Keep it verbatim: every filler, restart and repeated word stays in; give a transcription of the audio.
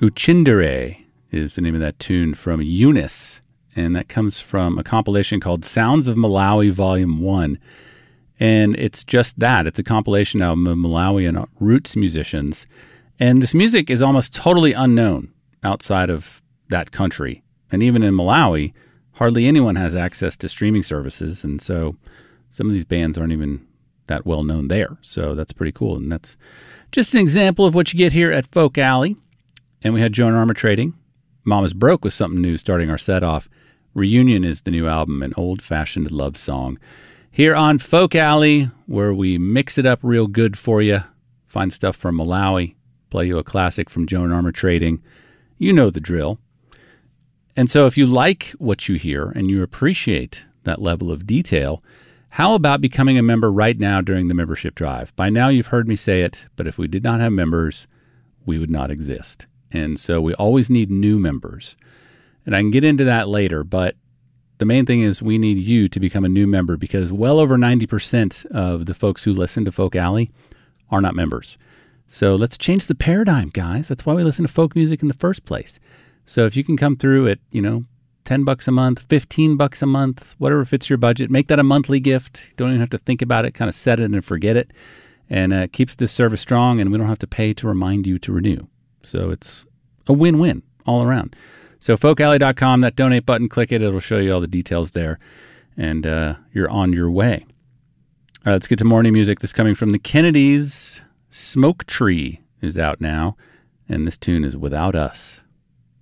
Uchindere is the name of that tune from Eunice, and that comes from a compilation called Sounds of Malawi Volume one. And it's just that. It's a compilation album of Malawian roots musicians. And this music is almost totally unknown outside of that country. And even in Malawi, hardly anyone has access to streaming services. And so some of these bands aren't even that well known there. So that's pretty cool. And that's just an example of what you get here at Folk Alley. And we had Joan Armour Trading. Mama's Broke with something new starting our set off. Reunion is the new album, an old-fashioned love song. Here on Folk Alley, where we mix it up real good for you, find stuff from Malawi, play you a classic from Joan Armour Trading. You know the drill. And so if you like what you hear and you appreciate that level of detail, how about becoming a member right now during the membership drive? By now you've heard me say it, but if we did not have members, we would not exist. And so we always need new members. And I can get into that later, but the main thing is we need you to become a new member because well over ninety percent of the folks who listen to Folk Alley are not members. So let's change the paradigm, guys. That's why we listen to folk music in the first place. So if you can come through at, you know, ten bucks a month, fifteen bucks a month, whatever fits your budget, make that a monthly gift. Don't even have to think about it, kind of set it and forget it. And uh, it keeps this service strong, and we don't have to pay to remind you to renew. So it's a win-win all around. So folk alley dot com, that donate button, click it. It'll show you all the details there, and uh, you're on your way. All right, let's get to more new music. This is coming from the Kennedys. Smoke Tree is out now, and this tune is Without Us.